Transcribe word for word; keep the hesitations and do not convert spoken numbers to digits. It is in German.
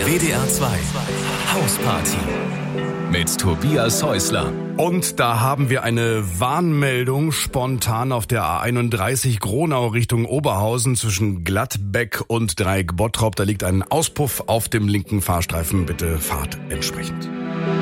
W D R zwei Hausparty mit Tobias Häusler. Und da haben wir eine Warnmeldung spontan auf der A einunddreißig Gronau Richtung Oberhausen zwischen Gladbeck und Dreieck Bottrop. Da liegt ein Auspuff auf dem linken Fahrstreifen. Bitte fahrt entsprechend.